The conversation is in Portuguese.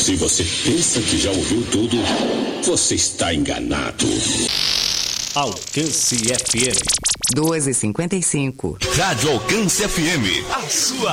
Se você pensa que já ouviu tudo, você está enganado. Alcance FM 12h55. Rádio Alcance FM, a sua